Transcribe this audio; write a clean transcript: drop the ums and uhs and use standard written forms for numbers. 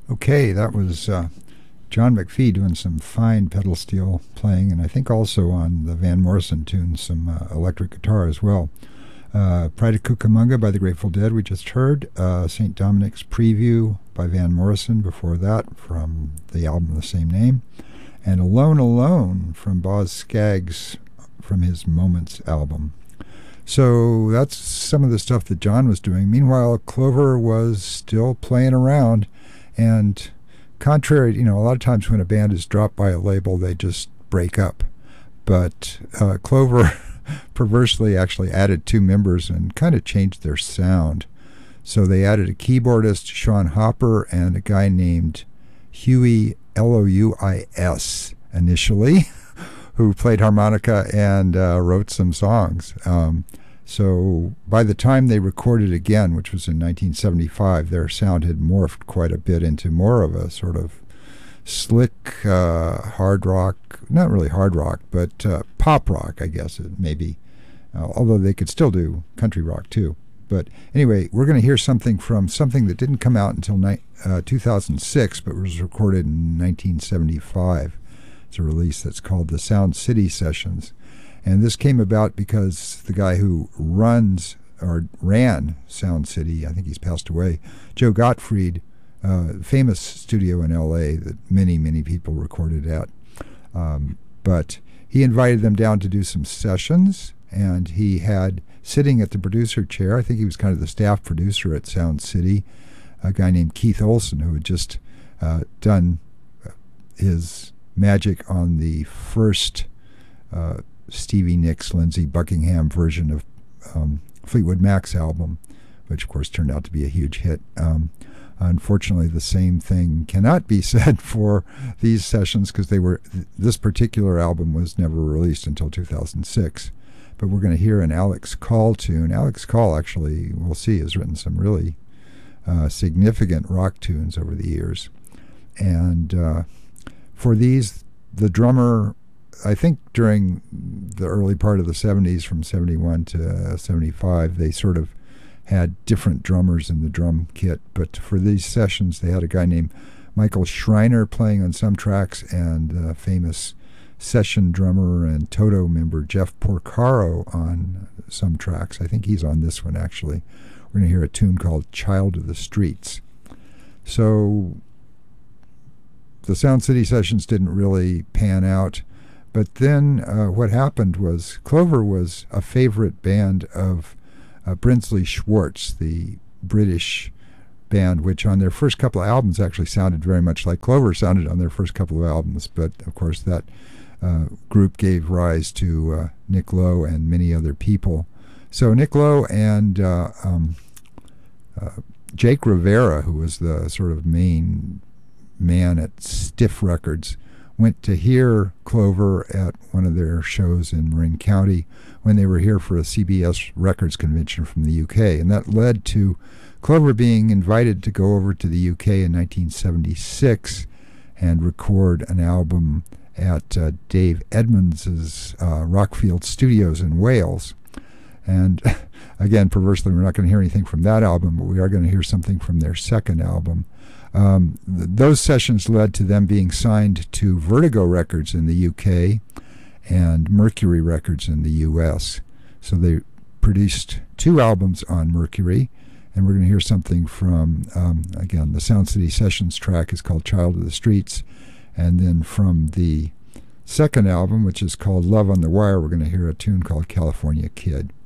Okay, that was John McPhee doing some fine pedal steel playing, and I think also on the Van Morrison tune some electric guitar as well. Pride of Cucamonga by the Grateful Dead we just heard. St. Dominic's Preview by Van Morrison before that from the album of the same name. And Alone Alone from Boz Scaggs from his Moments album. So that's some of the stuff that John was doing. Meanwhile, Clover was still playing around, and contrary, a lot of times when a band is dropped by a label, they just break up. But Clover perversely actually added two members and kind of changed their sound. So they added a keyboardist, Sean Hopper, and a guy named Huey Louis initially, who played harmonica and wrote some songs. So by the time they recorded again, which was in 1975, their sound had morphed quite a bit into more of a sort of slick hard rock, not really hard rock, but pop rock, I guess it may be, although they could still do country rock too. But anyway, we're going to hear something from something that didn't come out until 2006, but was recorded in 1975. It's a release that's called the Sound City Sessions. And this came about because the guy who ran Sound City, I think he's passed away, Joe Gottfried, famous studio in L.A. that many, many people recorded at. But he invited them down to do some sessions, and he had sitting at the producer chair, I think he was kind of the staff producer at Sound City, a guy named Keith Olsen, who had just done his magic on the first Stevie Nicks, Lindsey Buckingham version of Fleetwood Mac's album, which of course turned out to be a huge hit. Unfortunately, the same thing cannot be said for these sessions because this particular album was never released until 2006. But we're going to hear an Alex Call tune. Alex Call, actually, we'll see, has written some really significant rock tunes over the years. And for these, the drummer, I think during the early part of the 70s, from 71 to 75, they sort of had different drummers in the drum kit. But for these sessions, they had a guy named Michael Schreiner playing on some tracks, and famous session drummer and Toto member Jeff Porcaro on some tracks. I think he's on this one, actually. We're going to hear a tune called Child of the Streets. So the Sound City sessions didn't really pan out. But then what happened was Clover was a favorite band of Brinsley Schwarz, the British band, which on their first couple of albums actually sounded very much like Clover sounded on their first couple of albums. But, of course, that group gave rise to Nick Lowe and many other people. So Nick Lowe and Jake Rivera, who was the sort of main man at Stiff Records, went to hear Clover at one of their shows in Marin County when they were here for a CBS Records convention from the UK. And that led to Clover being invited to go over to the UK in 1976 and record an album at Dave Edmunds' Rockfield Studios in Wales. And again, perversely, we're not going to hear anything from that album, but we are going to hear something from their second album. Those sessions led to them being signed to Vertigo Records in the UK and Mercury Records in the US. So they produced two albums on Mercury, and we're going to hear something from, again, the Sound City Sessions track is called Child of the Streets, and then from the second album, which is called Love on the Wire, we're going to hear a tune called California Kid.